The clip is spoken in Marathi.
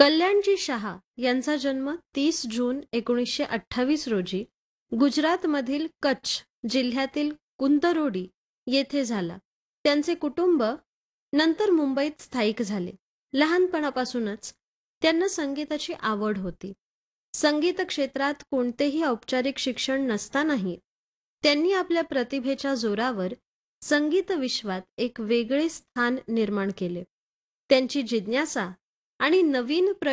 कल्याणजी शहा यांचा जन्म 30 जून 1928 रोजी गुजरातमधील कच्छ जिल्ह्यातील कुंतरोडी येथे झाला. त्यांचे कुटुंब नंतर मुंबईत स्थायिक झाले. लहानपणापासूनच त्यांना संगीताची आवड होती. संगीत क्षेत्रात कोणतेही औपचारिक शिक्षण नसतानाही त्यांनी आपल्या प्रतिभेच्या जोरावर संगीत विश्वात एक वेगळे स्थान निर्माण केले. त्यांची जिज्ञासा आणि नवीन